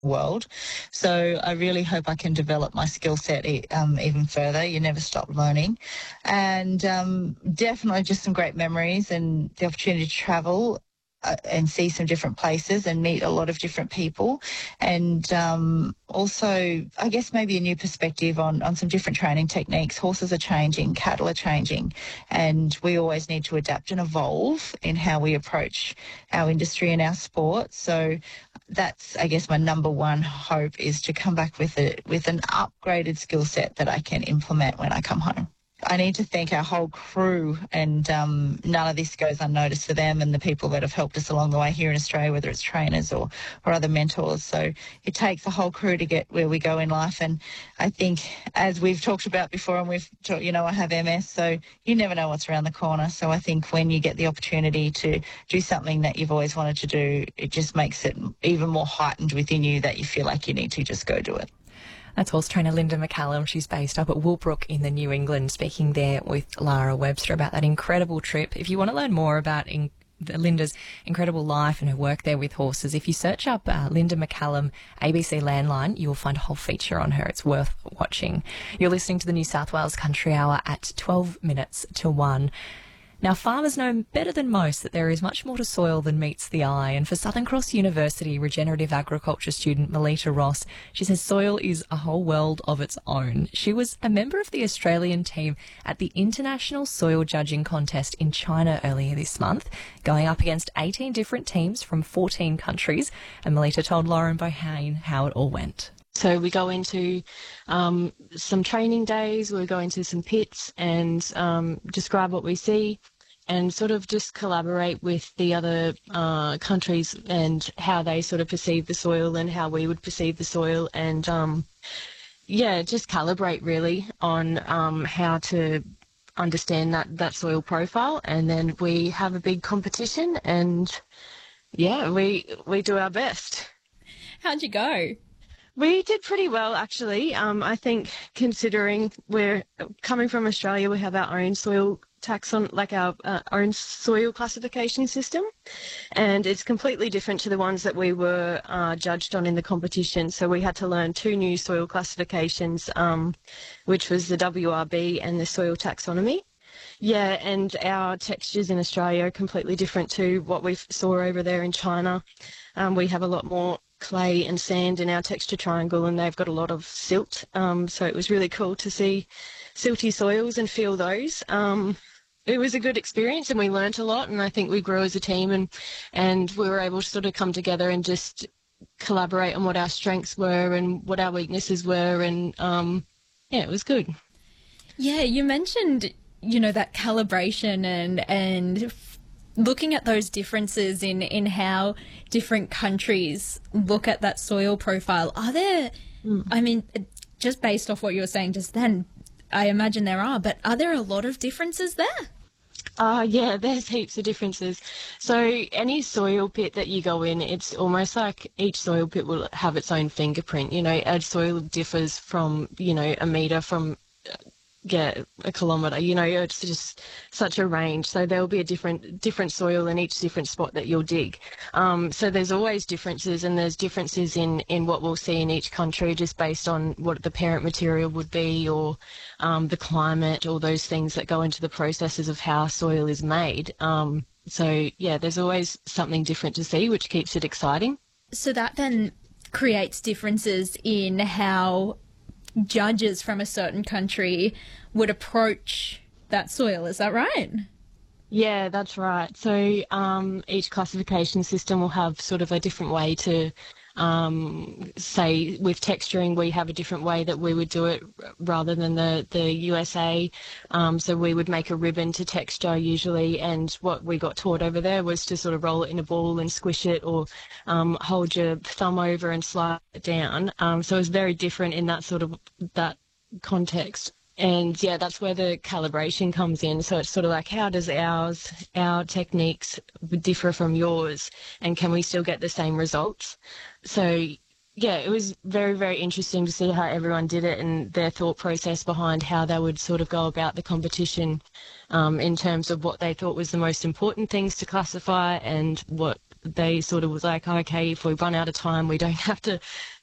world. So I really hope I can develop my skill set even further. You never stop learning. And definitely just some great memories and the opportunity to travel and see some different places and meet a lot of different people. And also, I guess maybe a new perspective on some different training techniques. Horses are changing, cattle are changing, and we always need to adapt and evolve in how we approach our industry and our sport. So that's, I guess, my number one hope is to come back with an upgraded skill set that I can implement when I come home. I need to thank our whole crew, and none of this goes unnoticed to them and the people that have helped us along the way here in Australia, whether it's trainers or other mentors. So it takes a whole crew to get where we go in life. And I think, as we've talked about before, and we've talked, I have MS, so you never know what's around the corner. So I think when you get the opportunity to do something that you've always wanted to do, it just makes it even more heightened within you that you feel like you need to just go do it. That's horse trainer Linda McCallum. She's based up at Woolbrook in the New England, speaking there with Lara Webster about that incredible trip. If you want to learn more about Linda's incredible life and her work there with horses, if you search up Linda McCallum ABC Landline, you will find a whole feature on her. It's worth watching. You're listening to the New South Wales Country Hour at 12 minutes to 1. Now, farmers know better than most that there is much more to soil than meets the eye. And for Southern Cross University regenerative agriculture student Melita Ross, she says soil is a whole world of its own. She was a member of the Australian team at the International Soil Judging Contest in China earlier this month, going up against 18 different teams from 14 countries. And Melita told Lauren Bohane how it all went. So we go into some training days, we go into some pits and describe what we see and sort of just collaborate with the other countries and how they sort of perceive the soil and how we would perceive the soil and, just calibrate really on how to understand that soil profile. And then we have a big competition and, we do our best. How'd you go? We did pretty well, actually. I think considering we're coming from Australia, we have our own soil our own soil classification system, and it's completely different to the ones that we were judged on in the competition. So we had to learn 2 new soil classifications, which was the WRB and the soil taxonomy. Yeah, and our textures in Australia are completely different to what we saw over there in China. We have a lot more clay and sand in our texture triangle, and they've got a lot of silt. So it was really cool to see silty soils and feel those. It was a good experience and we learnt a lot, and I think we grew as a team and we were able to sort of come together and just collaborate on what our strengths were and what our weaknesses were, and it was good. Yeah, you mentioned, that calibration and looking at those differences in how different countries look at that soil profile. Are there, just based off what you were saying just then, I imagine there are, but are there a lot of differences there? Yeah, there's heaps of differences. So any soil pit that you go in, it's almost like each soil pit will have its own fingerprint. Our soil differs from, a metre from a kilometre. It's just such a range. So there'll be a different soil in each different spot that you'll dig. So there's always differences, and there's differences in what we'll see in eeach country just based on what the parent material would be, or the climate, all those things that go into the processes of how soil is made. There's always something different to see, which keeps it exciting. So that then creates differences in how judges from a certain country would approach that soil. Is that right? Yeah, that's right. So each classification system will have sort of a different way to say with texturing, we have a different way that we would do it rather than the USA. So we would make a ribbon to texture usually, and what we got taught over there was to sort of roll it in a ball and squish it, or hold your thumb over and slide it down. So it's very different in that context. And that's where the calibration comes in. So it's sort of like, how does our techniques differ from yours, and can we still get the same results? So it was very, very interesting to see how everyone did it and their thought process behind how they would sort of go about the competition, in terms of what they thought was the most important things to classify and what they sort of was like, okay, if we run out of time, we don't have to